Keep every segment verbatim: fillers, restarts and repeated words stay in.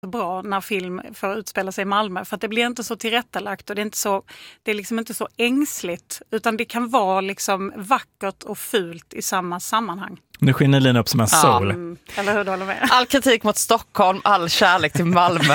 bra när film får utspela sig i Malmö, för att det blir inte så tillrättalagt och det är inte så, det är liksom inte så ängsligt, utan det kan vara liksom vackert och fult i samma sammanhang. Nu skiner Lina upp som en sol. Ja, mm, eller hur, du håller med? All kritik mot Stockholm, all kärlek till Malmö.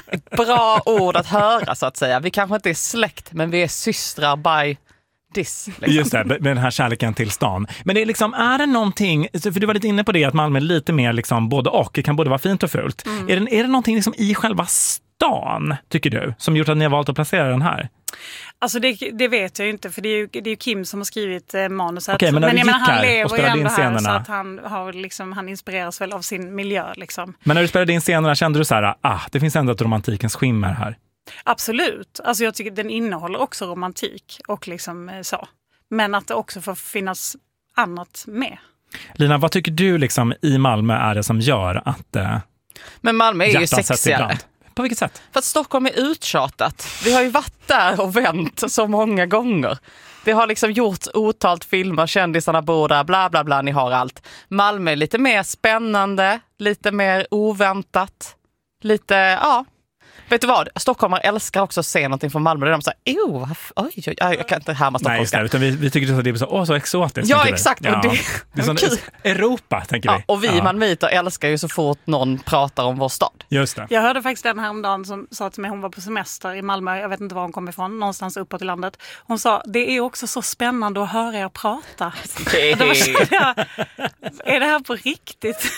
Bra ord att höra, så att säga. Vi kanske inte är släkt, men vi är systrar by this. Liksom. Just det, med den här kärleken till stan. Men det är liksom, är det någonting, för du var lite inne på det, att Malmö är lite mer liksom både och, det kan både vara fint och fult. Mm. Är, det, är det någonting liksom i själva stan, tycker du, som gjort att ni har valt att placera den här? Alltså det, det vet jag ju inte, för det är ju, det är ju Kim som har skrivit eh, manuset. Okej, men när men du jag gick menar, han här lever och ju spelade ändå in här, scenerna. så att han, har liksom, han inspireras väl av sin miljö. Liksom. Men när du spelade in scenerna, kände du så här, ah, det finns ändå ett romantikens skimmer här? Absolut. Alltså jag tycker den innehåller också romantik och liksom eh, så. Men att det också får finnas annat med. Lina, vad tycker du liksom i Malmö är det som gör att eh, Men Malmö är ju sexigare. På vilket sätt? För att Stockholm är uttjatat. Vi har ju varit där och vänt så många gånger. Det har liksom gjort otalt filmer, kändisarna bor där, bla bla bla, ni har allt. Malmö är lite mer spännande, lite mer oväntat, lite, ja. Vet du vad? Stockholmare älskar också att se någonting från Malmö. Där de säger, oh, oj, oj, oj, jag kan inte härma stockholmska. Nej, utan vi, vi tycker att det är så, åh, så exotiskt. Ja, exakt. Ja. Och det, det är sån, Europa, tänker ja, vi. och vi ja. malmöiter älskar ju så fort någon pratar om vår stad. Just det. Jag hörde faktiskt den här om dagen som sa till mig, hon var på semester i Malmö, jag vet inte var hon kom ifrån, någonstans uppåt i landet. Hon sa, det är också så spännande att höra er prata. Det var så, ja, är det här på riktigt?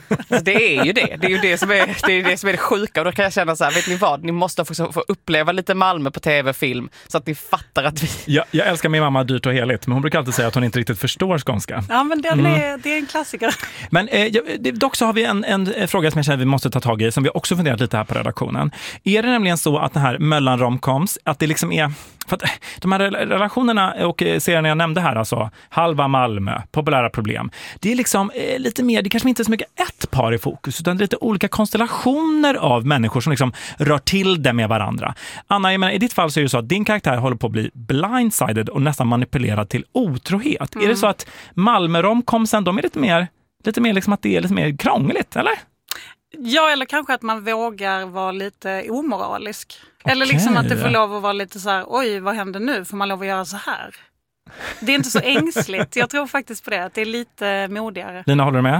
Det är ju det. Det är ju det som är det, är det, som är det sjuka. Och då kan jag känna så här, vet ni vad? Ni måste få, få uppleva lite Malmö på tv-film så att ni fattar att vi... Ja, jag älskar min mamma dyrt och heligt, men hon brukar alltid säga att hon inte riktigt förstår skånska. Ja, men det, mm. är, det är en klassiker. Men eh, dock så har vi en, en, en fråga som jag känner vi måste ta tag i, som vi också funderat lite här på redaktionen. Är det nämligen så att det här mellan romcoms, att det liksom är... För att de här relationerna och serierna jag nämnde här, alltså Halva Malmö, Populära problem, det är liksom eh, lite mer, det kanske inte är så mycket ett par i fokus, utan lite olika konstellationer av människor som liksom rör till det med varandra. Anna, jag menar, i ditt fall så är det så att din karaktär håller på att bli blindsided och nästan manipulerad till otrohet. Mm. Är det så att Malmö-romcomsen, de är lite mer, lite mer liksom att det är lite mer krångligt, eller? Ja, eller kanske att man vågar vara lite omoralisk. Okay. Eller liksom att det får lov att vara lite så här, oj, vad händer nu? Får man lov att göra så här? Det är inte så ängsligt. Jag tror faktiskt på det, att det är lite modigare. Lina, håller du med?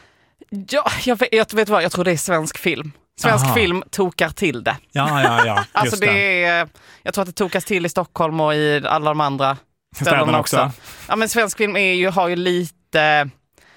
Ja, jag vet, jag vet vad, jag tror det är svensk film. Svensk Aha. film tokar till det. Ja, ja, ja. Just alltså det är, jag tror att det tokas till i Stockholm och i alla de andra städerna också. också. Ja, men svensk film är ju, har ju lite...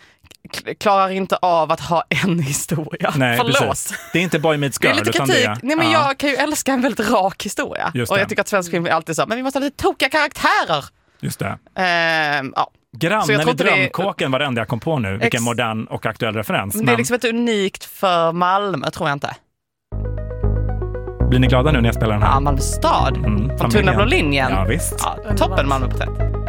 klarar inte av att ha en historia. Nej, Förlåt. Precis. Det är inte Boy Meets Girl. Det är lite kritik. Är, Nej, men ja. Jag kan ju älska en väldigt rak historia. Och jag tycker att svensk film är alltid så. Men vi måste ha lite tokiga karaktärer. Just det. Ehm, ja. Grannen i drömkåken var det enda jag kom på nu. Vilken Ex- modern och aktuell referens. Det är men... liksom inte unikt för Malmö, tror jag inte. Blir ni glada nu när jag spelar den här? Ja, Malmö stad. Mm, från Tunna blå linjen. Ja, visst. Ja, toppen Malmö på tätt.